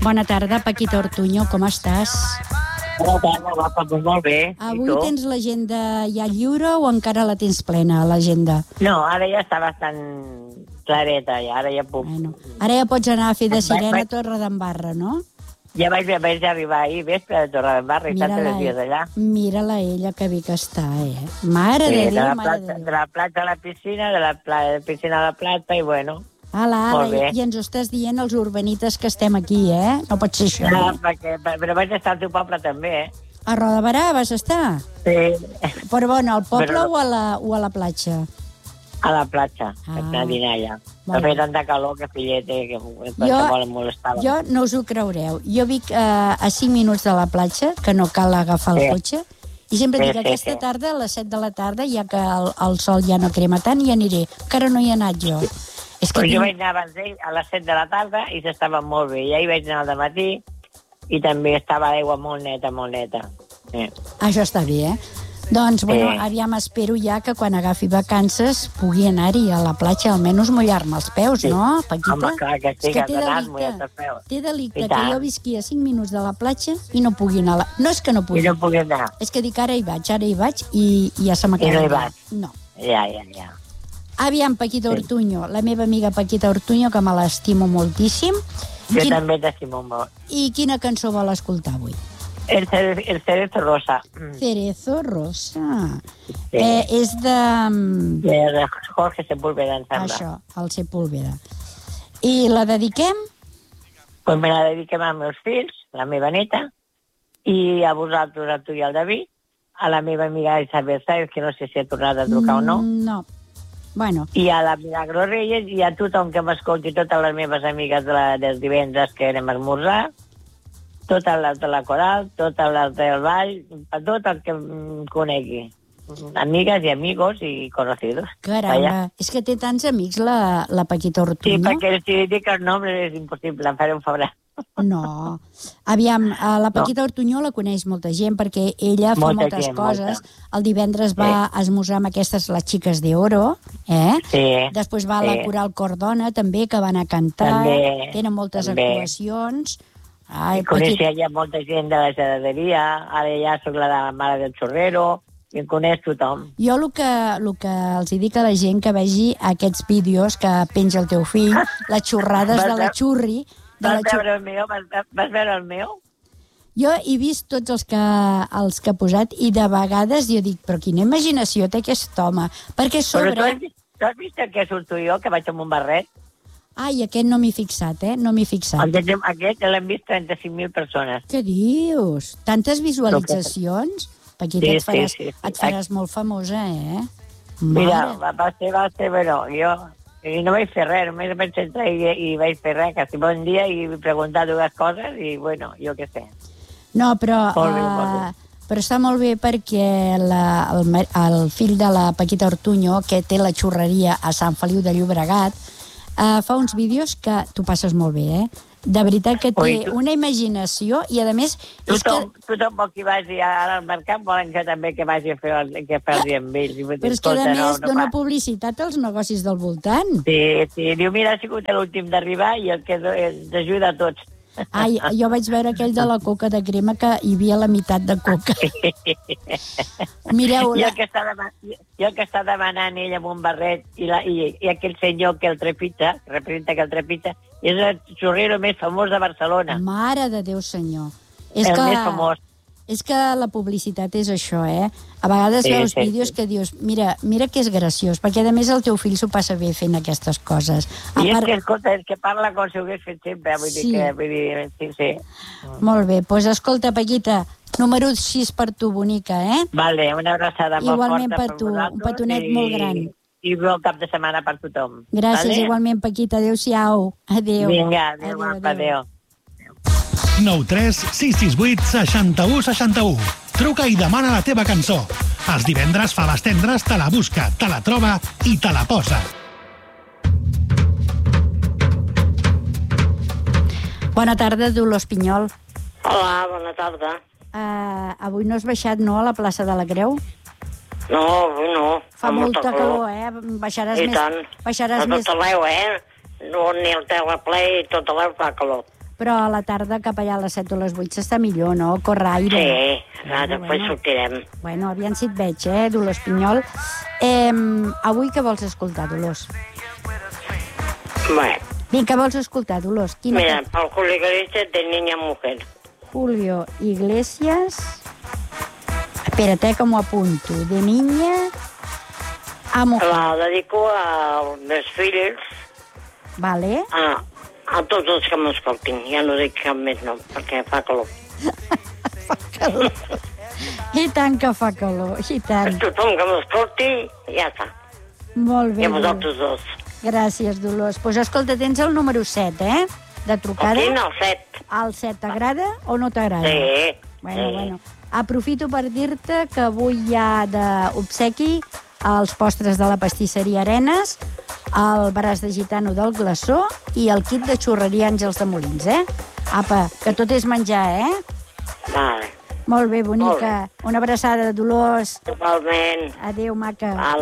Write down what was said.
Bona tarda, Paquita Ortuño, com estàs? Bona tarda, guapa, doncs molt bé. Avui tens l'agenda ja lliure o encara la tens plena, l'agenda? No, ara ja està bastant clareta, ja, ara ja puc... Bueno, ara ja pots anar a fer de sirena a Torredembarra, no? Ja vaig arribar ahir vespre de Torredembarra i estar 3 dies allà. Mira-la ella, que bé que està, eh? Mare de Déu, mare de Déu. De la platja a la piscina, de la piscina a la platja, i bueno... Ala, i ens ho estàs dient els urbanites que estem aquí, eh? No pot ser això. No, però vaig estar al teu poble també, eh? A Roda de Barà vas estar? Sí. Però bueno, al poble o a la platja? A la platja, a dinar allà. Va fer tanta calor que fillete, que molt molestava. Jo no us ho creureu. Jo vic a 5 minuts de la platja, que no cal agafar el cotxe, i sempre dic que aquesta tarda, a les 7 de la tarda, ja que el sol ja no crema tant, hi aniré. Encara no hi he anat jo. Però jo vaig anar abans d'ell a les 7 de la tarda i s'estava molt bé. I ahir vaig anar al matí i també estava l'aigua molt neta, molt neta. Això està bé, eh? Doncs, bueno, aviam, espero ja que quan agafi vacances pugui anar-hi a la platja, almenys mullar-me els peus, no, Paquita? Home, clar que sí, que has d'anar mullar-te els peus. Té delicte que jo visqui a 5 minuts de la platja i no pugui anar. No és que no pugui. I no pugui anar. És que dic, ara hi vaig i ja se m'acaba. I no hi vaig. No. Ja. Aviam, Paquita Ortuño, la meva amiga Paquita Ortuño, que me l'estimo moltíssim. Jo també t'estimo molt. I quina cançó vol escoltar avui? El Cerezo Rosa. Cerezo Rosa. Sí. És de... De Jorge Sepúlveda, em sembla. Això, el Sepúlveda. I la dediquem? Pues me la dediquem als meus fills, la meva neta, i a vosaltres, a tu i al David, a la meva amiga Isabel Sáenz, que no sé si ha tornat a trucar o no. No. Bueno. I a la Milagro Reyes i a tothom que m'escolti, totes les meves amigues dels divendres que anem a esmorzar, tota la coral, tota l'altre del ball, tot el que em conegui. Amigues i amigos i conocidos. Caramba, és que té tants amics la Paquita Ortuño. Sí, perquè si dic el nom és impossible, em faré un favor. No. Aviam, la Paquita Ortuño la coneix molta gent perquè ella fa moltes coses. El divendres va esmorzar amb aquestes les xiques d'Oro, eh? Sí. Després va a la Coral Cordona, també, que van a cantar. Tenen moltes actuacions. Coneixia ja molta gent de la geladeria, ara ja soc la mare del xorrero, i em coneix tothom. Jo el que els dic a la gent que vegi aquests vídeos que penja el teu fill, les xorrades de la xurri... Vas veure el meu? Vas veure el meu? Jo he vist tots els que ha posat i de vegades jo dic, però quina imaginació té aquest home, perquè sobre... Però tu has vist el que surto jo, que vaig amb un barret? Ai, aquest no m'hi he fixat, no m'hi he fixat. Aquest l'han vist 35.000 persones. Què dius? Tantes visualitzacions? Paquita, et faràs molt famosa, eh? Mira, va ser, bueno, jo... I no vaig fer res, només vaig entrar i vaig fer res, que si bon dia i preguntar dues coses i, bueno, jo què sé. No, però està molt bé perquè el fill de la Paquita Ortuño, que té la xurreria a Sant Feliu de Llobregat, fa uns vídeos que tu passes molt bé, eh? De veritat que té una imaginació i, a més... Tothom vol que vagi ara al mercat, volen que també que vagi a fer que faci amb ells. Però és que, a més, dona publicitat als negocis del voltant. Sí. Diu, mira, ha sigut l'últim d'arribar i el que ens ajuda a tots. Ai, jo vaig veure aquell de la coca de crema que hi havia la meitat de coca. Mireu... Jo el que està demanant ell amb un barret i aquell senyor que el trepitja, representa que el trepitja, és el xurrero més famós de Barcelona. Mare de Déu, senyor. El més famós. És que la publicitat és això, eh? A vegades veus vídeos que dius, mira que és graciós, perquè a més el teu fill s'ho passa bé fent aquestes coses. I és que, escolta, és que parla com si ho hagués fet sempre, vull dir, sí. Molt bé, doncs escolta, Paquita, número 6 per tu, bonica, eh? Vale, una abraçada molt forta. Igualment per tu, un petonet molt gran. I bon cap de setmana per tothom. Gràcies, igualment, Paquita, adéu-siau. Adéu. Vinga, adéu. 9 3 6 6 8 61 61. Truca i demana la teva cançó. Els divendres Faves Tendres te la busca, te la troba i te la posa. Bona tarda, Dolors Pinyol. Hola, bona tarda. Avui no has baixat, no, a la plaça de la Creu? No, avui no. Fa molta calor, Baixaràs més. I tant. A tot arreu, No, ni el terraplè i tot arreu fa calor. Però a la tarda, cap allà a les 7 o les 8, s'està millor, no? Corre aire. Sí, després sortirem. Bueno, aviam si et veig, Dolors Pinyol. Avui què vols escoltar, Dolors? Bueno. Vinga, què vols escoltar, Dolors? Mira, pel Julio Iglesias, de niña a mujer. Julio Iglesias... Espera't, que m'ho apunto. De niña a mujer. La dedico als meus fills. Vale. A tots els que m'escoltin. Ja no dic cap més nom, perquè fa calor. Fa calor. I tant que fa calor, i tant. Tothom que m'escolti, ja està. Molt bé. I a vosaltres dos. Gràcies, Dolors. Doncs escolta, tens el número 7, de trucada. El 7. El 7 t'agrada o no t'agrada? Sí. Bueno. Aprofito per dir-te que avui hi ha d'obsequi els postres de la pastisseria Arenes, el braç de gitano del glaçó i el kit de xurreria Àngels de Molins, Apa, que tot és menjar, Vale. Molt bé, bonica. Una abraçada, Dolors. Igualment. Adéu, maca. Vale.